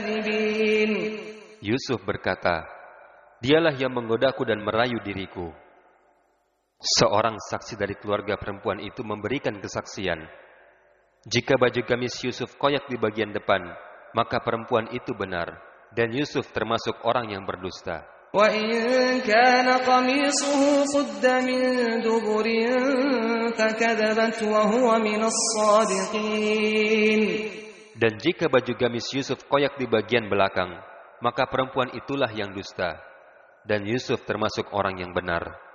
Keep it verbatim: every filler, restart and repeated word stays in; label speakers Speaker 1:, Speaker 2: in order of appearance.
Speaker 1: الكاذبين.
Speaker 2: Yusuf berkata, dialah yang menggodaku dan merayu diriku. Seorang saksi dari keluarga perempuan itu memberikan kesaksian. Jika baju gamis Yusuf koyak di bagian depan, maka perempuan itu benar, dan Yusuf termasuk orang yang berdusta.
Speaker 1: وَإِنْ كَانَ قَمِيصُهُ قُدَّ مِنْ دُبُرٍ فَكَذَبَتْ وَهُوَ مِنَ الصَّادِقِينَ.
Speaker 2: Dan jika baju gamis Yusuf koyak di bagian belakang, maka perempuan itulah yang dusta, dan Yusuf termasuk orang yang benar.